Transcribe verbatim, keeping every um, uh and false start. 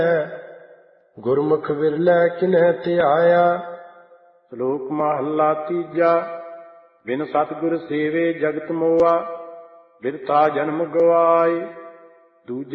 ਗੁਰਮੁਖ ਵਿਰਲੇ ਕਿਨੈ ਧਿਆਇਆ। ਸ਼ਲੋਕ ਮਹੱਲਾ ਤੀਜਾ। ਬਿਨ ਸਤਿਗੁਰ ਸੇਵੇ ਜਗਤ ਮੋਆ, ਬਿਰਥਾ ਜਨਮ ਗਵਾਏ। ਦੂਜੇ